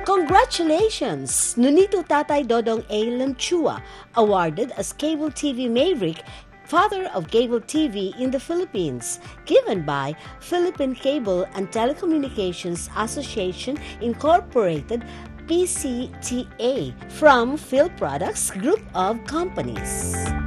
Congratulations! Nunito Tatay Dodong A. Lanchua, awarded as Cable TV Maverick, Father of Cable TV in the Philippines, given by Philippine Cable and Telecommunications Association Incorporated, PCTA, from Phil Products Group of Companies.